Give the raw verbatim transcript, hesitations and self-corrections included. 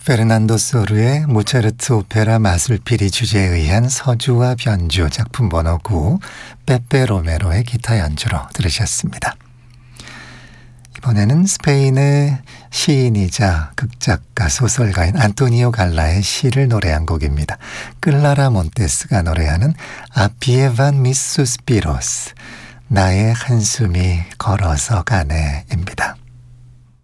페르난도 소르의 모차르트 오페라 마술피리 주제에 의한 서주와 변주 작품 번호 구 빼빼 로메로의 기타 연주로 들으셨습니다. 이번에는 스페인의 시인이자 극작가 소설가인 안토니오 갈라의 시를 노래한 곡입니다. 클라라 몬테스가 노래하는 아피에 van mis suspiros, 나의 한숨이 걸어서 가네입니다.